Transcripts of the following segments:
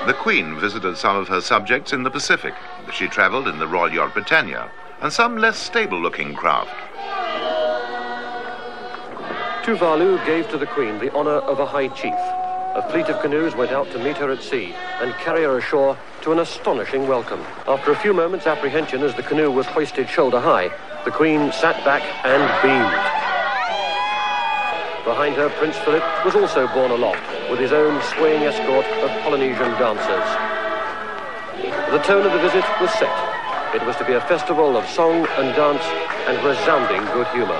The Queen visited some of her subjects in the Pacific. She travelled in the Royal Yacht Britannia and some less stable-looking craft. Tuvalu gave to the Queen the honour of a High Chief. A fleet of canoes went out to meet her at sea and carry her ashore to an astonishing welcome. After a few moments' apprehension as the canoe was hoisted shoulder high, the Queen sat back and beamed. Behind her, Prince Philip was also borne aloft with his own swaying escort of Polynesian dancers. The tone of the visit was set. It was to be a festival of song and dance and resounding good humour.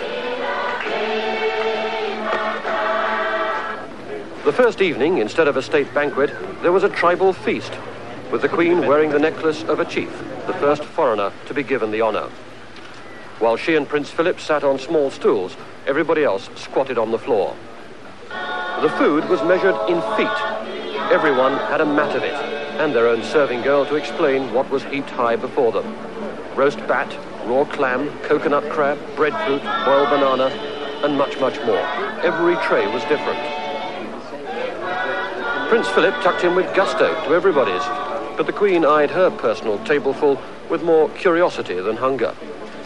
The first evening, instead of a state banquet, there was a tribal feast, with the Queen wearing the necklace of a chief, the first foreigner to be given the honour. While she and Prince Philip sat on small stools, everybody else squatted on the floor. The food was measured in feet. Everyone had a mat of it, and their own serving girl to explain what was heaped high before them. Roast bat, raw clam, coconut crab, breadfruit, boiled banana, and much, much more. Every tray was different. Prince Philip tucked in with gusto to everybody's, but the Queen eyed her personal tableful with more curiosity than hunger.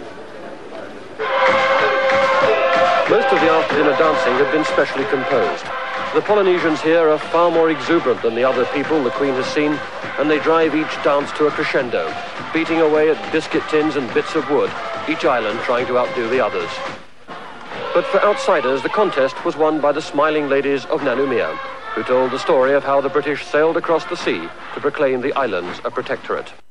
Most of the after-dinner dancing had been specially composed. The Polynesians here are far more exuberant than the other people the Queen has seen, and they drive each dance to a crescendo, beating away at biscuit tins and bits of wood, each island trying to outdo the others. But for outsiders, the contest was won by the smiling ladies of Nanumea, who told the story of how the British sailed across the sea to proclaim the islands a protectorate.